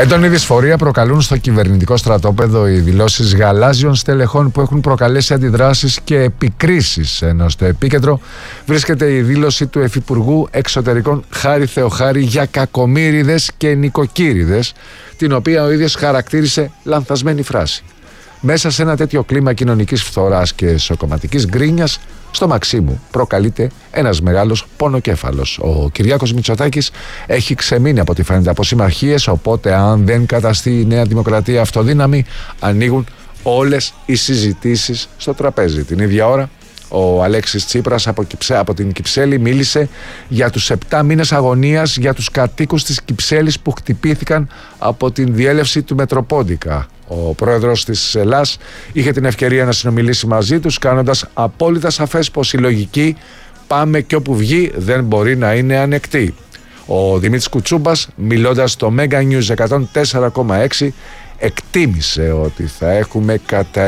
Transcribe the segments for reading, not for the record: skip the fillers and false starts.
Έντονη δυσφορία προκαλούν στο κυβερνητικό στρατόπεδο οι δηλώσεις γαλάζιων στελεχών που έχουν προκαλέσει αντιδράσεις και επικρίσεις. Ενώ στο επίκεντρο βρίσκεται η δήλωση του Υφυπουργού Εξωτερικών Χάρη Θεοχάρη για κακομοίριδες και νοικοκύριδες, την οποία ο ίδιος χαρακτήρισε λανθασμένη φράση. Μέσα σε ένα τέτοιο κλίμα κοινωνικής φθοράς και σοκομματικής γκρίνιας, στο Μαξίμου προκαλείται ένας μεγάλος πονοκέφαλος. Ο Κυριάκος Μητσοτάκης έχει ξεμείνει από ό,τι φαίνεται από συμμαχίες, οπότε αν δεν καταστεί η Νέα Δημοκρατία αυτοδύναμη, ανοίγουν όλες οι συζητήσεις στο τραπέζι. Την ίδια ώρα ο Αλέξης Τσίπρας από την Κυψέλη μίλησε για τους 7 μήνες αγωνίας για τους κατοίκους της Κυψέλης που χτυπήθηκαν από την διέλευση του Μετροπόντικα. Ο πρόεδρος της ΕΛΑΣ είχε την ευκαιρία να συνομιλήσει μαζί τους, κάνοντας απόλυτα σαφές πως η λογική «πάμε και όπου βγει» δεν μπορεί να είναι ανεκτή. Ο Δημήτρης Κουτσούμπας, μιλώντας στο Mega News 104,6, εκτίμησε ότι θα έχουμε κατά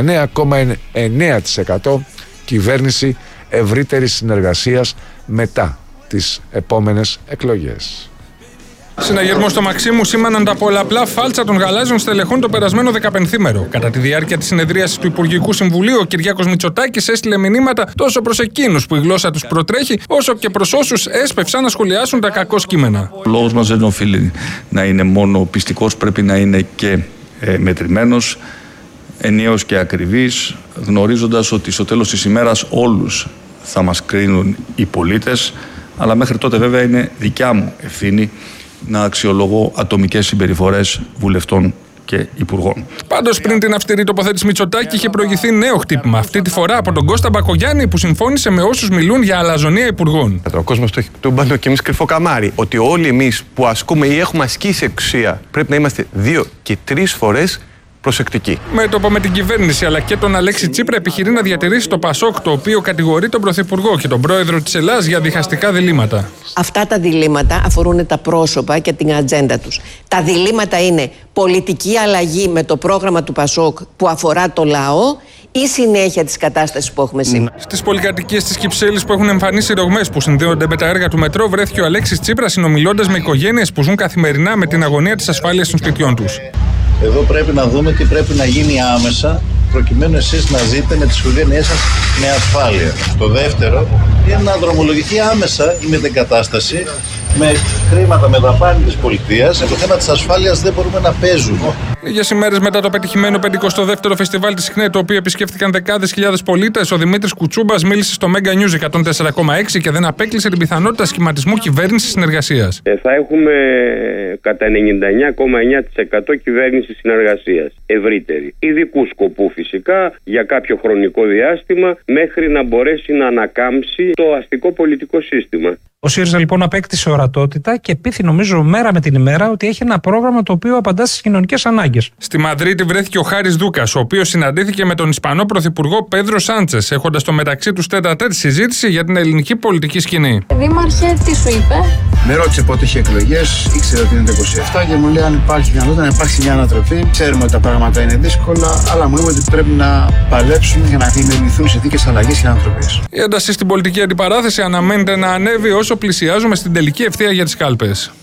99,9% κυβέρνηση ευρύτερης συνεργασίας μετά τις επόμενες εκλογές. Συναγερμό στο Μαξίμου σήμαναν τα πολλαπλά φάλτσα των γαλάζιων στελεχών το περασμένο 15ήμερο. Κατά τη διάρκεια της συνεδρίασης του Υπουργικού Συμβουλίου, ο Κυριάκος Μητσοτάκης έστειλε μηνύματα τόσο προς εκείνους που η γλώσσα τους προτρέχει, όσο και προς όσους έσπευσαν να σχολιάσουν τα κακό κείμενα. Ο λόγος μας δεν οφείλει να είναι μόνο πιστικός, πρέπει να είναι και μετρημένος, ενιαίος και ακριβής, γνωρίζοντας ότι στο τέλος της ημέρας όλους θα μας κρίνουν οι πολίτες, αλλά μέχρι τότε βέβαια είναι δικιά μου ευθύνη να αξιολογώ ατομικές συμπεριφορές βουλευτών και υπουργών. Πάντως, πριν την αυστηρή τοποθέτηση Μητσοτάκη, είχε προηγηθεί νέο χτύπημα. Αυτή τη φορά από τον Κώστα Μπακογιάννη, που συμφώνησε με όσους μιλούν για αλαζονία υπουργών. Ο κόσμος το έχει τούμπανο και εμείς κρυφό καμάρι. Ότι όλοι εμείς που ασκούμε ή έχουμε ασκήσει εξουσία πρέπει να είμαστε 2 και 3 φορές προσεκτικοί. Μέτωπο με την κυβέρνηση αλλά και τον Αλέξη Τσίπρα επιχειρεί να διατηρήσει το ΠΑΣΟΚ, το οποίο κατηγορεί τον Πρωθυπουργό και τον Πρόεδρο της ΕΛΑΣ για διχαστικά διλήμματα. Αυτά τα διλήμματα αφορούν τα πρόσωπα και την ατζέντα τους. Τα διλήμματα είναι πολιτική αλλαγή με το πρόγραμμα του ΠΑΣΟΚ που αφορά το λαό ή συνέχεια της κατάστασης που έχουμε σήμερα. Στις πολυκατοικίες της Κυψέλης που έχουν εμφανίσει ρογμές που συνδέονται με τα έργα του μετρό, βρέθηκε ο Αλέξης Τσίπρας συνομιλώντας με οικογένειες που ζουν καθημερινά με την αγωνία της ασφάλειας των σπιτιών τους. Εδώ πρέπει να δούμε τι πρέπει να γίνει άμεσα, προκειμένου εσείς να ζείτε με τις οικογένειές σας με ασφάλεια. Το δεύτερο είναι να δρομολογηθεί άμεσα η μετεγκατάσταση με χρήματα, με δαπάνη της πολιτείας. Το θέμα της ασφάλειας δεν μπορούμε να παίζουμε. Λίγες ημέρες μετά το πετυχημένο 52ο φεστιβάλ της ΣΚΝΕ, το οποίο επισκέφθηκαν δεκάδες χιλιάδες πολίτες, ο Δημήτρης Κουτσούμπας μίλησε στο Mega News 104,6 και δεν απέκλεισε την πιθανότητα σχηματισμού κυβέρνησης συνεργασίας. Θα έχουμε κατά 99,9% κυβέρνηση συνεργασίας, ευρύτερη. Ειδικού σκοπού φυσικά, για κάποιο χρονικό διάστημα, μέχρι να μπορέσει να ανακάμψει το αστικό πολιτικό σύστημα. Ο ΣΥΡΙΖΑ λοιπόν απέκτησε ορατότητα και πείθει, νομίζω, μέρα με την ημέρα ότι έχει ένα πρόγραμμα το οποίο απαντά στις κοινωνικές ανάγκες. Στη Μαδρίτη βρέθηκε ο Χάρης Δούκας, ο οποίος συναντήθηκε με τον Ισπανό Πρωθυπουργό Πέδρο Σάντσες, έχοντας το μεταξύ τους τέτα-τέτ συζήτηση για την ελληνική πολιτική σκηνή. Δήμαρχε, τι σου είπε? Με ρώτησε πότε είχε εκλογές, ήξερε ότι είναι το 27 και μου λέει αν υπάρχει δυνατότητα να υπάρξει μια ανατροπή. Ξέρουμε ότι τα πράγματα είναι δύσκολα, αλλά μου είπε ότι πρέπει να παλέψουμε για να δημιουργηθούν συνθήκες αλλαγής και ανατροπής. Η ένταση στην πολιτική αντιπαράθεση αναμένεται να ανέβει όσο πλησιάζουμε στην τελική ευθεία για τις κάλπες.